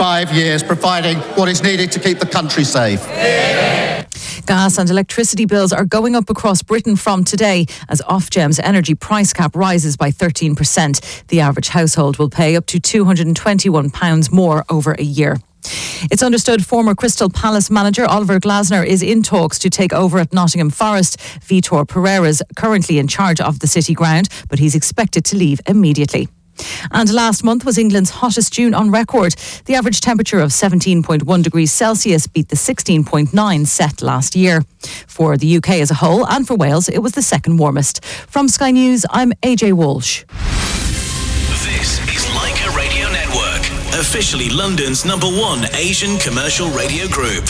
5 years, providing what is needed to keep the country safe. Gas and electricity bills are going up across Britain from today as Ofgem's energy price cap rises by 13%. The average household will pay up to £221 more over a year. It's understood former Crystal Palace manager Oliver Glasner is in talks to take over at Nottingham Forest. Vitor Pereira's currently in charge of the City Ground, but he's expected to leave immediately. And last month was England's hottest June on record. The average temperature of 17.1 degrees Celsius beat the 16.9 set last year. For the UK as a whole and for Wales, it was the second warmest. From Sky News, I'm AJ Walsh. This is Leica Radio Network, officially London's #1 Asian commercial radio group.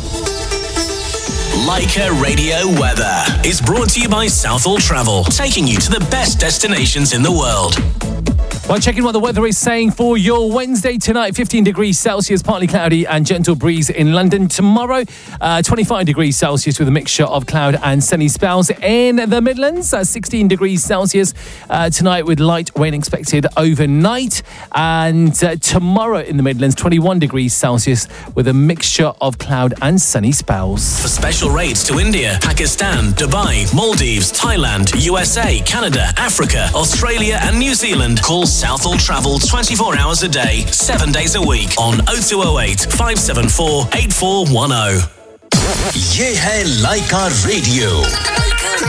Leica Radio Weather is brought to you by Southall Travel, taking you to the best destinations in the world. Well, checking what the weather is saying for your Wednesday tonight. 15 degrees Celsius, partly cloudy and gentle breeze in London. Tomorrow, 25 degrees Celsius with a mixture of cloud and sunny spells in the Midlands. 16 degrees Celsius tonight with light rain expected overnight. And tomorrow in the Midlands, 21 degrees Celsius with a mixture of cloud and sunny spells. For special rates to India, Pakistan, Dubai, Maldives, Thailand, USA, Canada, Africa, Australia and New Zealand, call Southall Travel 24 hours a day, 7 days a week on 0208 574 8410. ये है Leica Radio.